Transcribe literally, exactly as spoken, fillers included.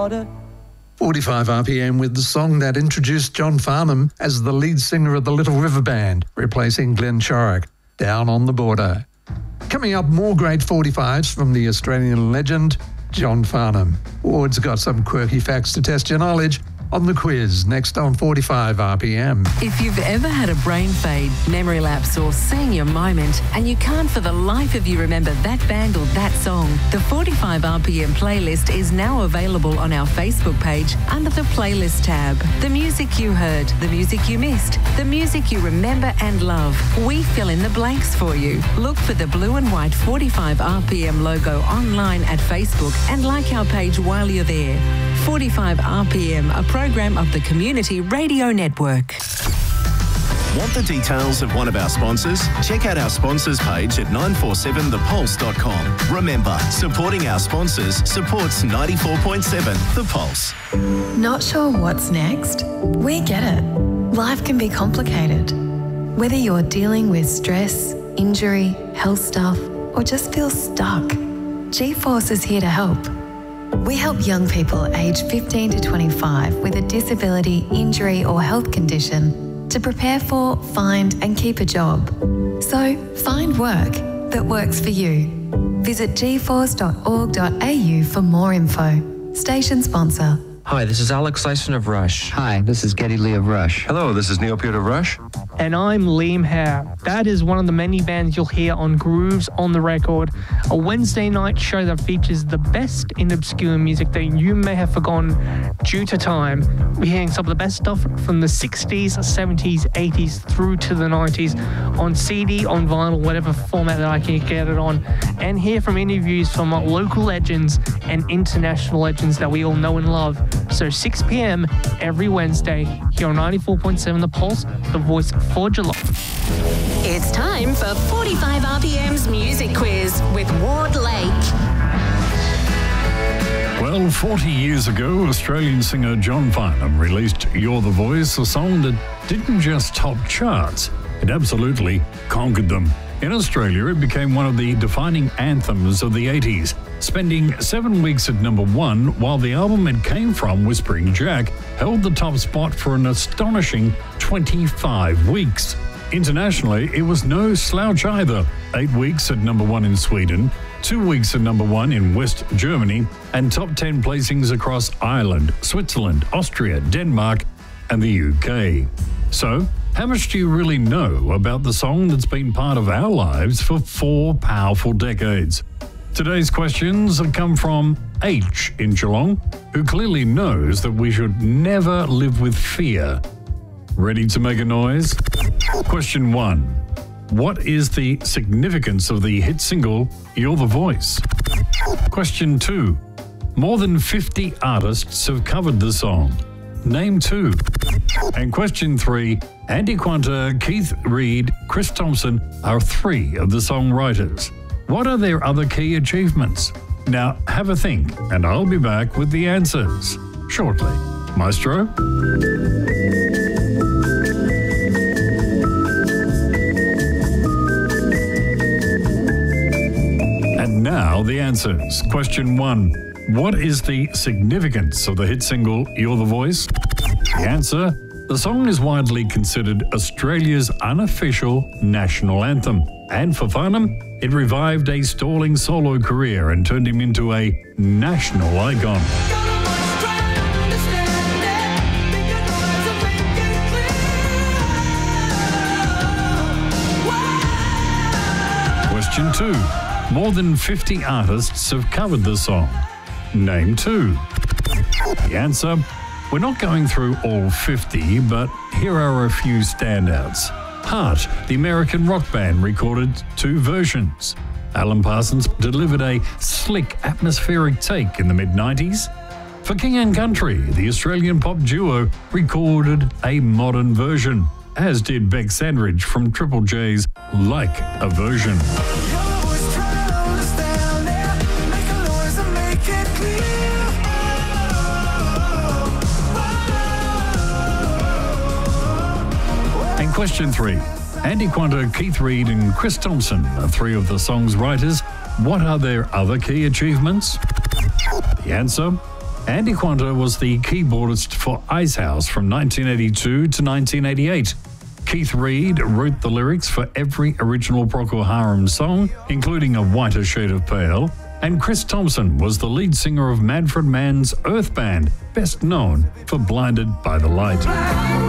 water. forty-five R P M with the song that introduced John Farnham as the lead singer of the Little River Band, replacing Glenn Shorrock, Down on the Border. Coming up, more great forty-fives from the Australian legend, John Farnham. Ward's got some quirky facts to test your knowledge on the quiz, next on forty-five R P M. If you've ever had a brain fade, memory lapse or senior moment and you can't for the life of you remember that band or that song, the forty-five R P M playlist is now available on our Facebook page under the playlist tab. The music you heard, the music you missed, the music you remember and love. We fill in the blanks for you. Look for the blue and white forty-five R P M logo online at Facebook and like our page while you're there. forty-five R P M, a program of the Community Radio Network. Want the details of one of our sponsors? Check out our sponsors page at nine four seven the pulse dot com. Remember, supporting our sponsors supports ninety-four point seven The Pulse. Not sure what's next? We get it. Life can be complicated. Whether you're dealing with stress, injury, health stuff, or just feel stuck, G-Force is here to help. We help young people aged fifteen to twenty-five with a disability, injury or health condition to prepare for, find and keep a job. So find work that works for you. Visit g force dot org dot a u for more info. Station sponsor. Hi, this is Alex Lyson of Rush. Hi, this is Geddy Lee of Rush. Hello, this is Neil Peart of Rush. And I'm Liam Howe. That is one of the many bands you'll hear on Grooves on the Record, a Wednesday night show that features the best in obscure music that you may have forgotten due to time. We're hearing some of the best stuff from the sixties, seventies, eighties through to the nineties on C D, on vinyl, whatever format that I can get it on, and hear from interviews from local legends and international legends that we all know and love. So six p.m. every Wednesday here on ninety-four point seven The Pulse, the voice for July. It's time for forty-five R P M's Music Quiz with Ward Lake. Well, forty years ago, Australian singer John Farnham released You're the Voice, a song that didn't just top charts, it absolutely conquered them. In Australia, it became one of the defining anthems of the eighties, spending seven weeks at number one, while the album it came from, Whispering Jack, held the top spot for an astonishing twenty-five weeks. Internationally, it was no slouch either. Eight weeks at number one in Sweden, two weeks at number one in West Germany, and top ten placings across Ireland, Switzerland, Austria, Denmark, and the U K. So, how much do you really know about the song that's been part of our lives for four powerful decades? Today's questions come from H in Geelong, who clearly knows that we should never live with fear. Ready to make a noise? Question one. What is the significance of the hit single, You're the Voice? Question two. More than fifty artists have covered the song. Name two. And question three. Andy Quanter, Keith Reid, Chris Thompson are three of the songwriters. What are their other key achievements? Now, have a think, and I'll be back with the answers shortly. Maestro? And now the answers. Question one. What is the significance of the hit single, You're the Voice? The answer: the song is widely considered Australia's unofficial national anthem. And for Farnham, it revived a stalling solo career and turned him into a national icon. Question two. More than fifty artists have covered the song. Name two. The answer: we're not going through all fifty, but here are a few standouts. Heart, the American rock band, recorded two versions. Alan Parsons delivered a slick, atmospheric take in the mid nineties. For King and Country, the Australian pop duo recorded a modern version, as did Beck Sandridge from Triple J's Like a Version. And question three. Andy Quanter, Keith Reid and Chris Thompson are three of the song's writers. What are their other key achievements? The answer: Andy Quanto was the keyboardist for Icehouse from nineteen eighty-two to nineteen eighty-eight. Keith Reid wrote the lyrics for every original Procol Harum song, including A Whiter Shade of Pale. And Chris Thompson was the lead singer of Manfred Mann's Earth Band, best known for Blinded by the Light.